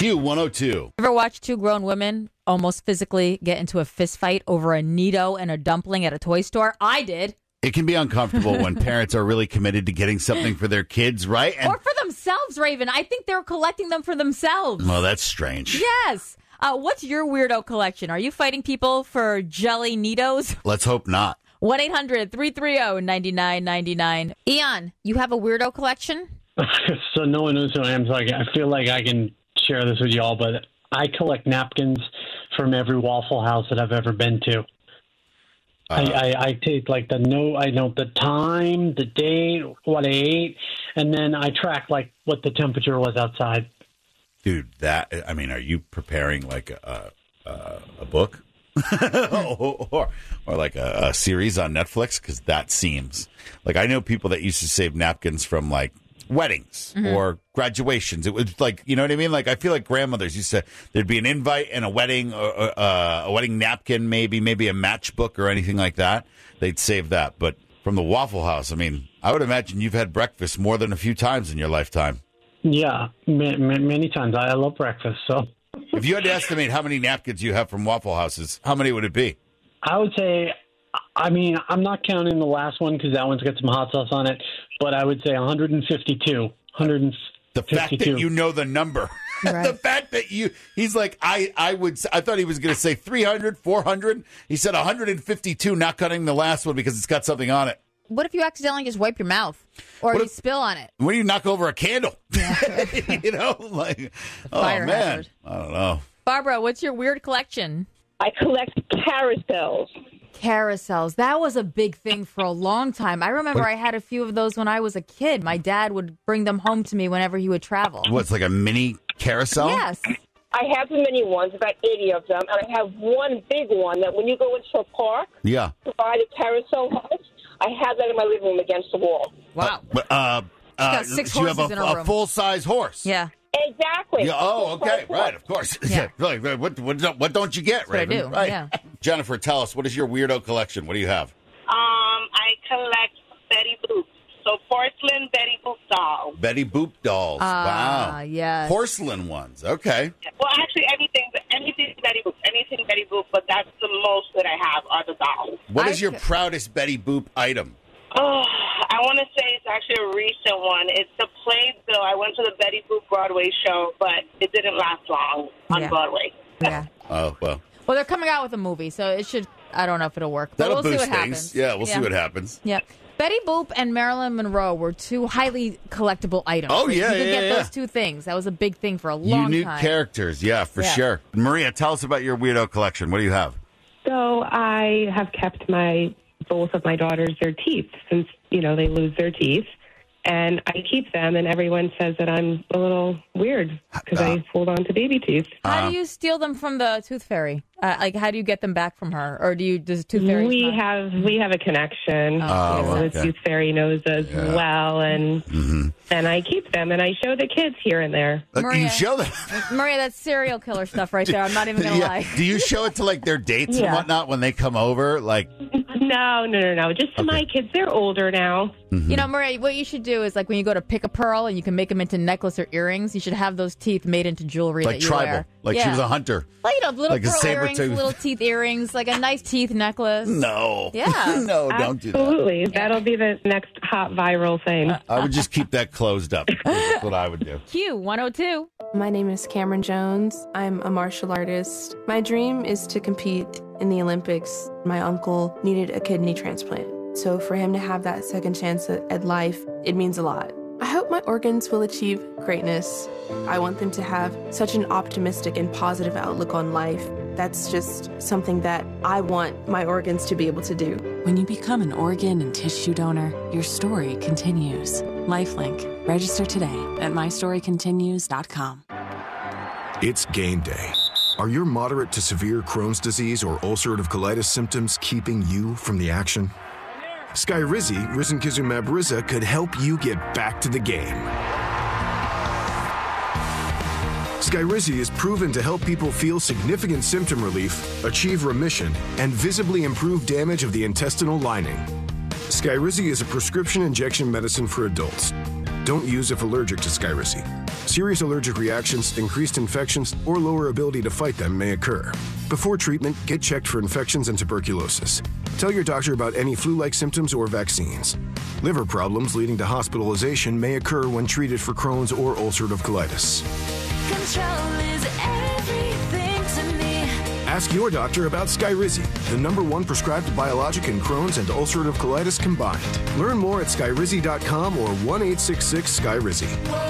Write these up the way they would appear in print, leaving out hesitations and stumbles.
Q102. Ever watch two grown women almost physically get into a fist fight over a Neato and a dumpling at a toy store? I did. It can be uncomfortable when parents are really committed to getting something for their kids, right? Or for themselves, Raven. I think they're collecting them for themselves. Well, that's strange. Yes. What's your weirdo collection? Are you fighting people for jelly Neatos? Let's hope not. 1-800-330-9999. Eon, you have a weirdo collection? So no one knows who I am, so I feel like I can share this with y'all, but I collect napkins from every Waffle House that I've ever been to. I take like I know the time, the date, what I ate, and then I track like what the temperature was outside. Dude, are you preparing like a book? or like a series on Netflix? Because that seems like I know people that used to save napkins from like weddings or graduations. It was like, you know what I mean? Like I feel like grandmothers used to, there'd be an invite and a wedding or a wedding napkin, maybe a matchbook or anything like that. They'd save that. But from the Waffle House, I mean, I would imagine you've had breakfast more than a few times in your lifetime. Yeah, many times. I love breakfast. So if you had to estimate how many napkins you have from Waffle Houses, how many would it be? I would say, I mean, I'm not counting the last one because that one's got some hot sauce on it, but I would say 152. The fact that you know the number. Right. The fact that he's like, I thought he was going to say 300, 400. He said 152, not cutting the last one because it's got something on it. What if you accidentally just wipe your mouth or you spill on it? When you knock over a candle? Yeah. You know, like, fire man. Hazard. I don't know. Barbara, what's your weird collection? I collect carousels. Carousels. That was a big thing for a long time. I remember I had a few of those when I was a kid. My dad would bring them home to me whenever he would travel. What's like a mini carousel? Yes. I have the mini ones, about 80 of them, and I have one big one that when you go into a park to buy the carousel house, I have that in my living room against the wall. Wow. Got 6 horses you have in a full-size horse. Yeah. Exactly. Yeah, okay, right, of course. Yeah. What don't you get, Raven? That's what I do. Right. Yeah. Jennifer, tell us, what is your weirdo collection? What do you have? I collect Betty Boop. So porcelain Betty Boop dolls. Betty Boop dolls. Wow. Yes. Porcelain ones. Okay. Well, actually, anything Betty Boop. Anything Betty Boop, but that's the most that I have are the dolls. What is your proudest Betty Boop item? Oh, I want to say it's actually a recent one. It's the Playbill. I went to the Betty Boop Broadway show, but it didn't last long on Broadway. Yeah. Oh, well. Well, they're coming out with a movie, so it should, I don't know if it'll work. But That'll we'll boost see what things. happens. Yeah, we'll see what happens. Yeah. Betty Boop and Marilyn Monroe were two highly collectible items. Oh, yeah, You could get those two things. That was a big thing for a long time. Unique characters, yeah, for sure. Maria, tell us about your weirdo collection. What do you have? So I have kept both of my daughters their teeth since, they lose their teeth. And I keep them, and everyone says that I'm a little weird because I hold on to baby teeth. How do you steal them from the Tooth Fairy? How do you get them back from her? Or does Tooth Fairy? We have a connection. The Tooth Fairy knows us well, and I keep them, and I show the kids here and there. Maria, you show them? Maria, that's serial killer stuff right there. I'm not even going to lie. Do you show it to like their dates and whatnot when they come over? Like, No. Just to my kids. They're older now. Maria, what you should do is like when you go to pick a pearl and you can make them into necklace or earrings, you should have those teeth made into jewelry like that you tribal. wear. Like she was a hunter. Like, little like pearl a earrings, little teeth earrings, like a nice teeth necklace. No. Yeah. No, don't do that. Absolutely. That'll be the next hot viral thing. I would just keep that closed up. That's what I would do. Q102. My name is Cameron Jones. I'm a martial artist. My dream is to compete in the Olympics. My uncle needed a kidney transplant. So for him to have that second chance at life, it means a lot. I hope my organs will achieve greatness. I want them to have such an optimistic and positive outlook on life. That's just something that I want my organs to be able to do. When you become an organ and tissue donor, your story continues. Lifelink. Register today at mystorycontinues.com. It's game day. Are your moderate to severe Crohn's disease or ulcerative colitis symptoms keeping you from the action? Skyrizi, risankizumab Riza, could help you get back to the game. Skyrizi is proven to help people feel significant symptom relief, achieve remission, and visibly improve damage of the intestinal lining. Skyrizi is a prescription injection medicine for adults. Don't use if allergic to Skyrizi. Serious allergic reactions, increased infections, or lower ability to fight them may occur. Before treatment, get checked for infections and tuberculosis. Tell your doctor about any flu-like symptoms or vaccines. Liver problems leading to hospitalization may occur when treated for Crohn's or ulcerative colitis. Control is everything to me. Ask your doctor about Skyrizi, the #1 prescribed biologic in Crohn's and ulcerative colitis combined. Learn more at skyrizi.com or 1-866-SKYRIZI.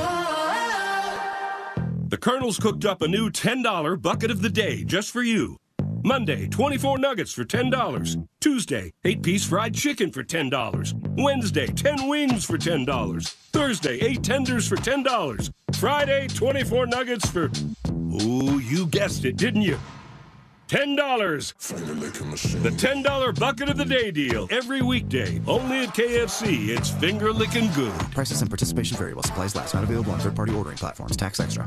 The Colonel's cooked up a new $10 bucket of the day just for you. Monday, 24 nuggets for $10. Tuesday, 8-piece fried chicken for $10. Wednesday, 10 wings for $10. Thursday, 8 tenders for $10. Friday, 24 nuggets for... Oh, you guessed it, didn't you? $10. The $10 bucket of the day deal. Every weekday. Only at KFC. It's finger licking good. Prices and participation vary while supplies last. Not available on third-party ordering platforms. Tax extra.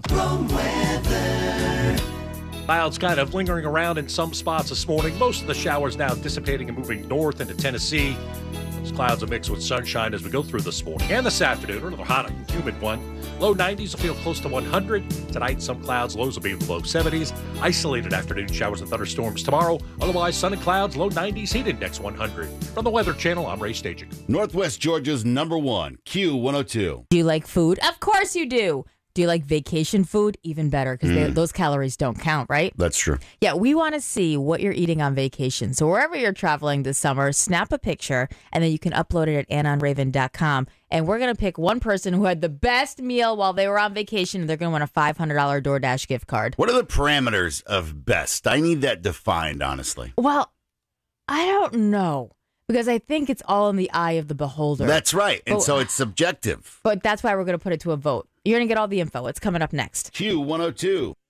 Clouds kind of lingering around in some spots this morning. Most of the showers now dissipating and moving north into Tennessee. Those clouds are mixed with sunshine as we go through this morning and this afternoon. Another hot and humid one. Low 90s will feel close to 100. Tonight, some clouds. Lows will be in the low 70s. Isolated afternoon showers and thunderstorms tomorrow. Otherwise, sun and clouds. Low 90s. Heat index 100. From the Weather Channel, I'm Ray Stajic. Northwest Georgia's #1, Q102. Do you like food? Of course you do. Do you like vacation food? Even better, because those calories don't count, right? That's true. Yeah, we want to see what you're eating on vacation. So wherever you're traveling this summer, snap a picture, and then you can upload it at AnnOnRaven.com. And we're going to pick one person who had the best meal while they were on vacation, and they're going to win a $500 DoorDash gift card. What are the parameters of best? I need that defined, honestly. Well, I don't know. Because I think it's all in the eye of the beholder. That's right. And so it's subjective. But that's why we're going to put it to a vote. You're going to get all the info. It's coming up next. Q102.